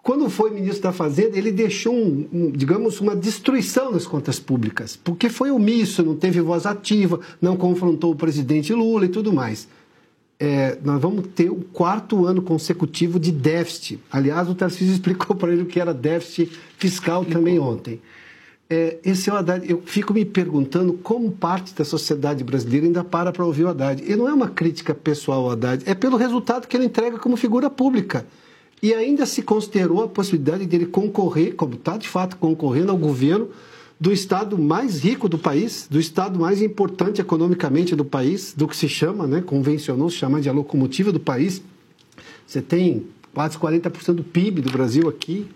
quando foi ministro da Fazenda, ele deixou, um, um, digamos, uma destruição das contas públicas, porque foi omisso, não teve voz ativa, não confrontou o presidente Lula e tudo mais. É, nós vamos ter o quarto ano consecutivo de déficit. Aliás, o Tarcísio explicou para ele o que era déficit fiscal também ontem. É, esse é o Haddad. Eu fico me perguntando como parte da sociedade brasileira ainda para para ouvir o Haddad. E não é uma crítica pessoal ao Haddad, é pelo resultado que ele entrega como figura pública. E ainda se considerou a possibilidade dele concorrer, como está de fato concorrendo ao governo do estado mais rico do país, do estado mais importante economicamente do país, do que se chama, né, convencionou se chamar de a locomotiva do país. Você tem quase quarenta por cento do P I B do Brasil aqui.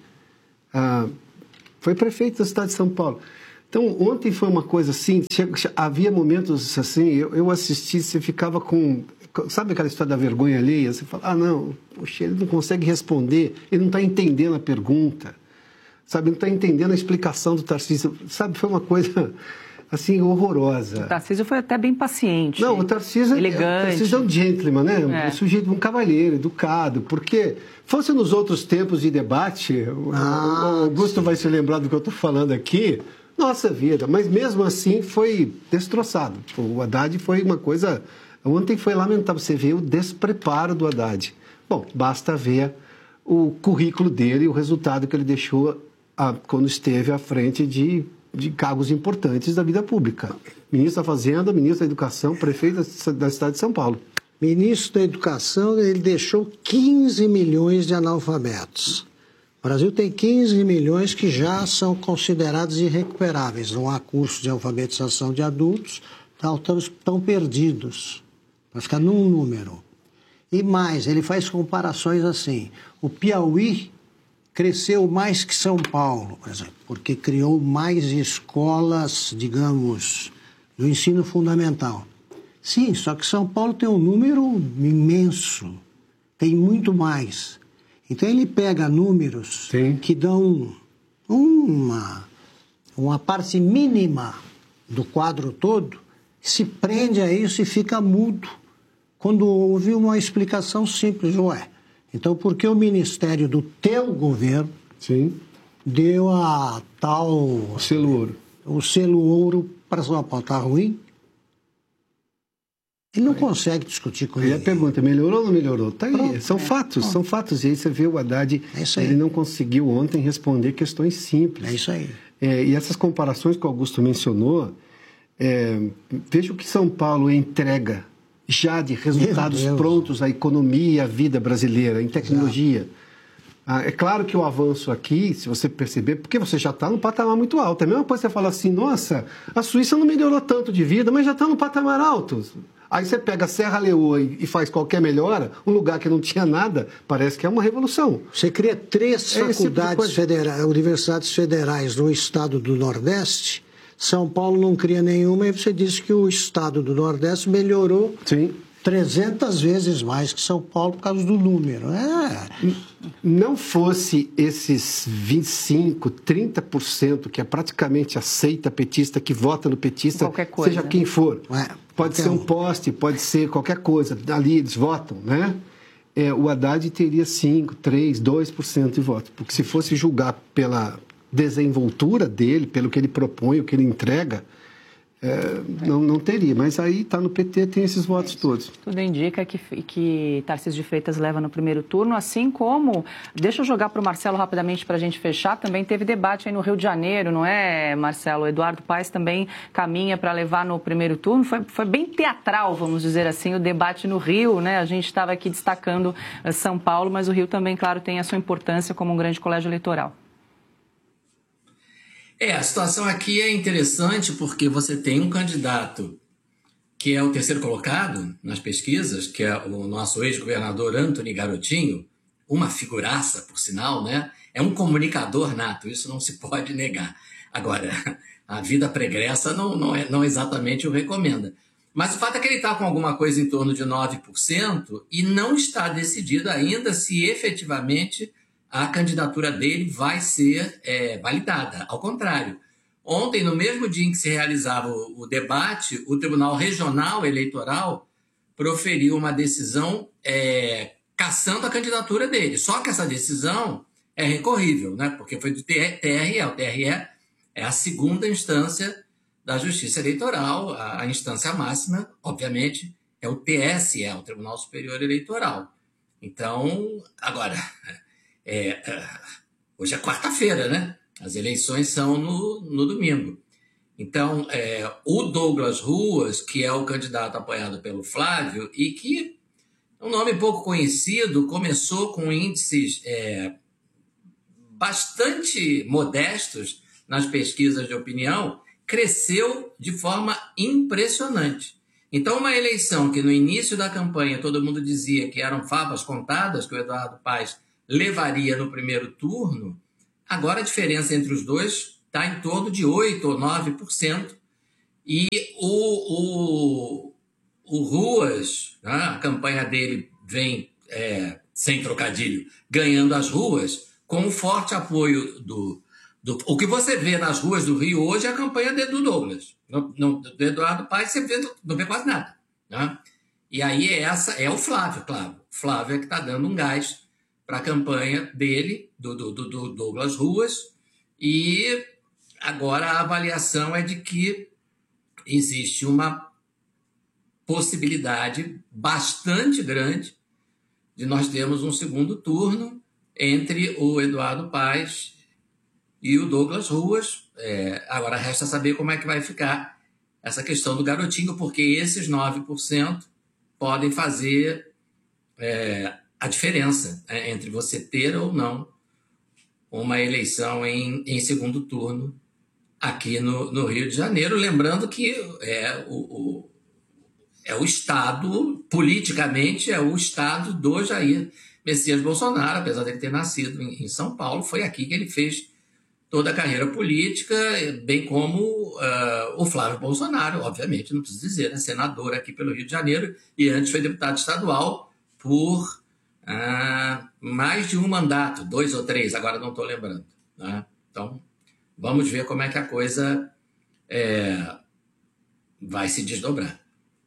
Ah, foi prefeito da cidade de São Paulo. Então, ontem foi uma coisa assim, havia momentos assim, eu, eu assisti, você ficava com... Sabe aquela história da vergonha alheia? Você fala, ah, não, poxa, ele não consegue responder, ele não está entendendo a pergunta. Sabe, não está entendendo a explicação do Tarcísio. Sabe, foi uma coisa, assim, horrorosa. O Tarcísio foi até bem paciente. Não, o Tarcísio, elegante. O Tarcísio é um gentleman, né? É. Um sujeito, um cavalheiro, educado. Porque, fosse nos outros tempos de debate, ah, o Augusto vai se lembrar do que eu estou falando aqui, nossa vida. Mas mesmo assim foi destroçado. O Haddad foi uma coisa... Ontem foi lamentável. Você vê o despreparo do Haddad. Bom, basta ver o currículo dele e o resultado que ele deixou a, quando esteve à frente de, de cargos importantes da vida pública. Ministro da Fazenda, ministro da Educação, prefeito da, da cidade de São Paulo. Ministro da Educação, ele deixou quinze milhões de analfabetos. O Brasil tem quinze milhões que já são considerados irrecuperáveis. Não há curso de alfabetização de adultos, então estão perdidos. Vai ficar num número. E mais, ele faz comparações assim. O Piauí cresceu mais que São Paulo, por exemplo, porque criou mais escolas, digamos, do ensino fundamental. Sim, só que São Paulo tem um número imenso, tem muito mais. Então ele pega números Sim. que dão uma, uma parte mínima do quadro todo, se prende a isso e fica mudo quando houve uma explicação simples, ué. Então, por que o ministério do teu governo Sim. deu a tal... O selo ouro. O selo ouro para São Paulo. Está ruim? Ele não consegue discutir com ele. E a pergunta, melhorou ou não melhorou? Tá aí, Pronto, são é, fatos, pronto. são fatos. E aí você vê o Haddad, é ele não conseguiu ontem responder questões simples. É isso aí. É, e essas comparações que o Augusto mencionou, é, veja o que São Paulo entrega já de resultados prontos à economia e à vida brasileira, em tecnologia. Ah, é claro que o avanço aqui, se você perceber, porque você já está num patamar muito alto. É a mesma coisa que você fala assim, nossa, a Suíça não melhorou tanto de vida, mas já está num patamar alto. Aí você pega a Serra Leoa e faz qualquer melhora, um lugar que não tinha nada, parece que é uma revolução. Você cria três é faculdades tipo federais, universidades federais no estado do Nordeste, São Paulo não cria nenhuma, e você diz que o estado do Nordeste melhorou Sim. trezentas vezes mais que São Paulo por causa do número. É. Não fosse esses vinte e cinco, trinta por cento que é praticamente aceita petista, que vota no petista, qualquer coisa, seja quem for. É, pode ser um poste, pode ser qualquer coisa. Ali eles votam, né? É, o Haddad teria cinco, três, dois por cento de voto. Porque se fosse julgar pela desenvoltura dele, pelo que ele propõe, o que ele entrega, é, não, não teria. Mas aí está no P T, tem esses votos todos. Tudo indica que, que Tarcísio de Freitas leva no primeiro turno, assim como, deixa eu jogar para o Marcelo rapidamente para a gente fechar, também teve debate aí no Rio de Janeiro, não é, Marcelo? O Eduardo Paes também caminha para levar no primeiro turno. Foi, foi bem teatral, vamos dizer assim, o debate no Rio, né? A gente estava aqui destacando São Paulo, mas o Rio também, claro, tem a sua importância como um grande colégio eleitoral. É, a situação aqui é interessante porque você tem um candidato que é o terceiro colocado nas pesquisas, que é o nosso ex-governador Antony Garotinho, uma figuraça, por sinal, né? É um comunicador nato, isso não se pode negar. Agora, a vida pregressa não, não, é, não exatamente o recomenda. Mas o fato é que ele está com alguma coisa em torno de nove por cento e não está decidido ainda se efetivamente a candidatura dele vai ser é, validada. Ao contrário, ontem, no mesmo dia em que se realizava o, o debate, o Tribunal Regional Eleitoral proferiu uma decisão é, cassando a candidatura dele. Só que essa decisão é recorrível, né? Porque foi do T R E. O T R E é a segunda instância da Justiça Eleitoral. A, a instância máxima, obviamente, é o T S E, o Tribunal Superior Eleitoral. Então, agora, é, é, hoje é quarta-feira, né? As eleições são no, no domingo. Então, é, o Douglas Ruas, que é o candidato apoiado pelo Flávio, e que é um nome pouco conhecido, começou com índices é, bastante modestos nas pesquisas de opinião, cresceu de forma impressionante. Então, uma eleição que no início da campanha todo mundo dizia que eram favas contadas, que o Eduardo Paes levaria no primeiro turno, agora a diferença entre os dois está em torno de oito por cento ou nove por cento. E o, o, o Ruas, né, a campanha dele vem, é, sem trocadilho, ganhando as ruas, com o forte apoio do, do... O que você vê nas ruas do Rio hoje é a campanha do Douglas. No, no, do Eduardo Paes você vê, não vê quase nada. Né? E aí essa é o Flávio, claro. O Flávio é que está dando um gás para a campanha dele, do, do, do Douglas Ruas, e agora a avaliação é de que existe uma possibilidade bastante grande de nós termos um segundo turno entre o Eduardo Paes e o Douglas Ruas. É, agora resta saber como é que vai ficar essa questão do garotinho, porque esses nove por cento podem fazer é, a diferença é, entre você ter ou não uma eleição em, em segundo turno aqui no, no Rio de Janeiro. Lembrando que é o, o, é o Estado, politicamente, é o Estado do Jair Messias Bolsonaro, apesar de ele ter nascido em, em São Paulo, foi aqui que ele fez toda a carreira política, bem como uh, o Flávio Bolsonaro, obviamente, não preciso dizer, né? Senador aqui pelo Rio de Janeiro, e antes foi deputado estadual por uh, mais de um mandato, dois ou três, agora não estou lembrando. Né? Então, vamos ver como é que a coisa é, vai se desdobrar.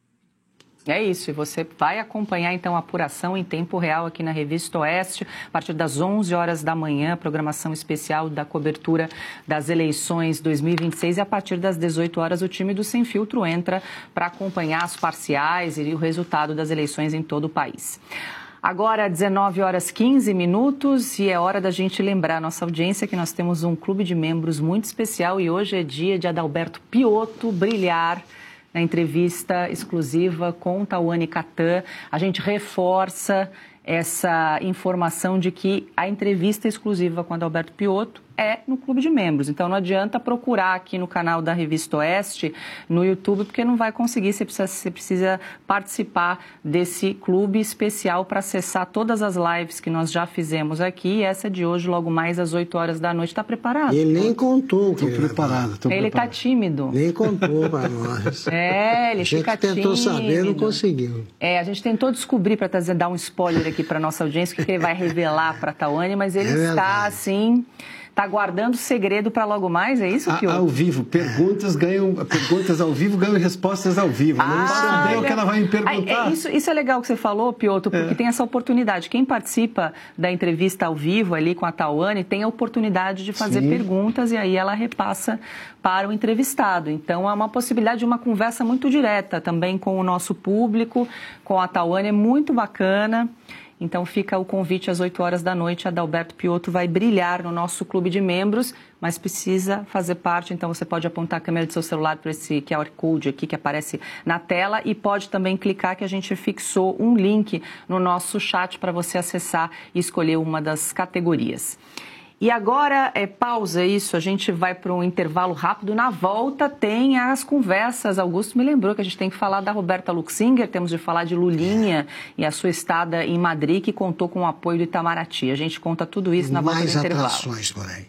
É isso, e você vai acompanhar então a apuração em tempo real aqui na Revista Oeste, a partir das onze horas da manhã, programação especial da cobertura das eleições dois mil e vinte e seis, e a partir das dezoito horas o time do Sem Filtro entra para acompanhar as parciais e o resultado das eleições em todo o país. Agora, dezenove horas e quinze minutos, e é hora da gente lembrar a nossa audiência que nós temos um clube de membros muito especial e hoje é dia de Adalberto Piotto brilhar na entrevista exclusiva com Tawane Catan. A gente reforça essa informação de que a entrevista exclusiva com Adalberto Piotto é no clube de membros. Então não adianta procurar aqui no canal da Revista Oeste, no YouTube, porque não vai conseguir, você precisa, você precisa participar desse clube especial para acessar todas as lives que nós já fizemos aqui, e essa de hoje, logo mais às oito horas da noite. Está preparado? Ele nem contou. Estou preparado. Tô ele está tímido. Nem contou para nós. É, ele fica tímido. A gente tentou saber, não conseguiu. É, a gente tentou descobrir, para dar um spoiler aqui para nossa audiência, o que ele vai revelar para a Tawane, mas ele é está assim... Está guardando segredo para logo mais, é isso, Piotto? Ao vivo, perguntas ganham, perguntas ao vivo ganham respostas ao vivo. Ah, não sabe o que ela vai me perguntar. É, isso, isso é legal que você falou, Piotto, porque é. tem essa oportunidade. Quem participa da entrevista ao vivo ali com a Tawane tem a oportunidade de fazer Sim. perguntas e aí ela repassa para o entrevistado. Então, é uma possibilidade de uma conversa muito direta também com o nosso público, com a Tawane, é muito bacana. Então fica o convite às oito horas da noite. Adalberto Piotto vai brilhar no nosso clube de membros, mas precisa fazer parte. Então você pode apontar a câmera do seu celular para esse Q R Code aqui que aparece na tela e pode também clicar que a gente fixou um link no nosso chat para você acessar e escolher uma das categorias. E agora, é pausa isso, a gente vai para um intervalo rápido. Na volta tem as conversas. Augusto me lembrou que a gente tem que falar da Roberta Luxinger, temos de falar de Lulinha e a sua estada em Madrid, que contou com o apoio do Itamaraty. A gente conta tudo isso na volta do intervalo. Mais atrações por aí.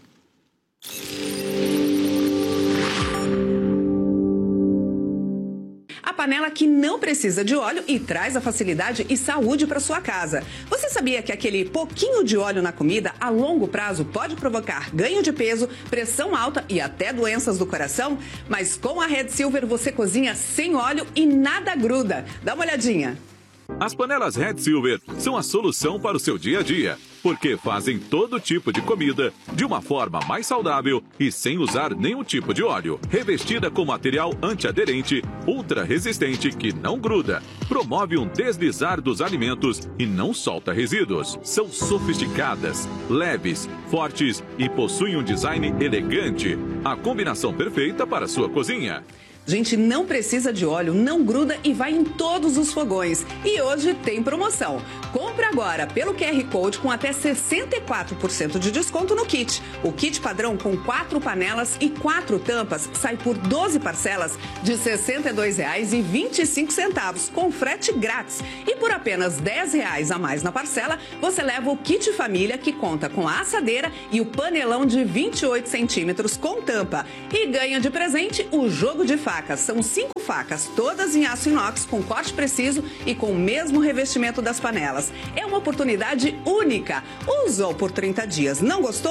A panela que não precisa de óleo e traz a facilidade e saúde para sua casa. Você sabia que aquele pouquinho de óleo na comida, a longo prazo, pode provocar ganho de peso, pressão alta e até doenças do coração? Mas com a Red Silver você cozinha sem óleo e nada gruda. Dá uma olhadinha. As panelas Red Silver são a solução para o seu dia a dia, porque fazem todo tipo de comida de uma forma mais saudável e sem usar nenhum tipo de óleo. Revestida com material antiaderente, ultra resistente que não gruda, promove um deslizar dos alimentos e não solta resíduos. São sofisticadas, leves, fortes e possuem um design elegante. A combinação perfeita para a sua cozinha. Gente, não precisa de óleo, não gruda e vai em todos os fogões. E hoje tem promoção. Compre agora pelo Q R Code com até sessenta e quatro por cento de desconto no kit. O kit padrão com quatro panelas e quatro tampas sai por doze parcelas de sessenta e dois reais e vinte e cinco centavos, com frete grátis. E por apenas dez reais a mais na parcela, você leva o kit família, que conta com a assadeira e o panelão de vinte e oito centímetros com tampa. E ganha de presente o jogo de facas. São cinco facas, todas em aço inox, com corte preciso e com o mesmo revestimento das panelas. É uma oportunidade única. Usou por trinta dias, não gostou?